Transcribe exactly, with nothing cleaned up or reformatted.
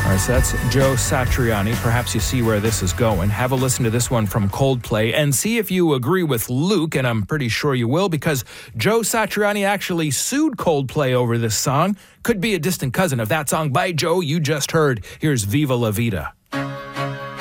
All right, so that's Joe Satriani. Perhaps you see where this is going. Have a listen to this one from Coldplay and see if you agree with Luke, and I'm pretty sure you will, because Joe Satriani actually sued Coldplay over this song. Could be a distant cousin of that song by Joe you just heard. Here's Viva La Vida.